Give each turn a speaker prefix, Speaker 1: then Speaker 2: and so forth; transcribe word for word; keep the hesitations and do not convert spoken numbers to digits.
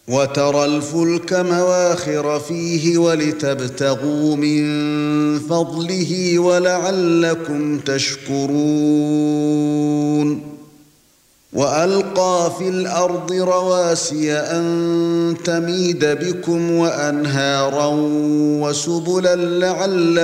Speaker 1: وَتَرَى الْفُلْكَ مَوَاخِرَ فِيهِ وَلِتَبْتَغُوا مِنْ فَضْلِهِ وَلَعَلَّكُمْ تَشْكُرُونَ وَأَلْقَى فِي الْأَرْضِ رَوَاسِيَ أَن تَمِيدَ بِكُمْ وَأَنْهَارًا وَسُبُلًا لَعَلَّكُمْ